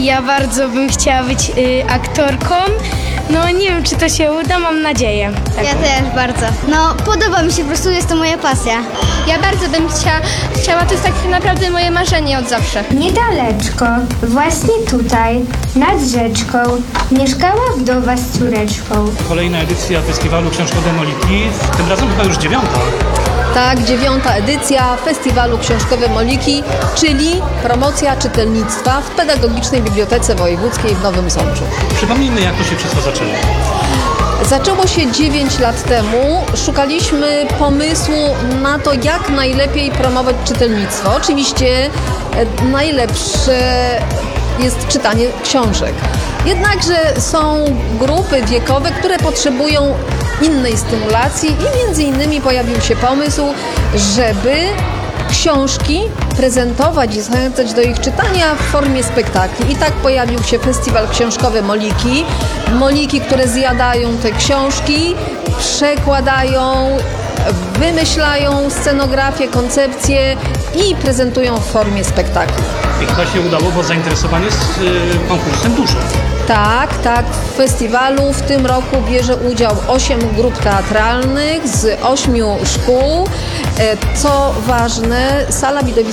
Ja bardzo bym chciała być aktorką. No nie wiem, czy to się uda, mam nadzieję. Ja też bardzo. No podoba mi się, po prostu jest to moja pasja. Ja bardzo bym chciała, to jest tak naprawdę moje marzenie od zawsze. Niedaleczko, właśnie tutaj, nad rzeczką, mieszkała wdowa z córeczką. Kolejna edycja Festiwalu Książkowe Moliki, tym razem chyba już 9. Tak, 9. edycja Festiwalu Książkowe Moliki, czyli promocja czytelnictwa w Pedagogicznej Bibliotece Wojewódzkiej w Nowym Sączu. Przypomnijmy, jak to się wszystko zaczęło. Zaczęło się 9 lat temu. Szukaliśmy pomysłu na to, jak najlepiej promować czytelnictwo. Oczywiście najlepsze jest czytanie książek. Jednakże są grupy wiekowe, które potrzebują innej stymulacji i między innymi pojawił się pomysł, żeby książki prezentować i zachęcać do ich czytania w formie spektakli. I tak pojawił się Festiwal Książkowy Moliki. Moliki, które zjadają te książki, przekładają, wymyślają scenografię, koncepcję i prezentują w formie spektakli. I chyba się udało, bo zainteresowanie jest konkursem duże. Tak. W festiwalu w tym roku bierze udział 8 grup teatralnych z 8 szkół. Co ważne, sala widowiskowa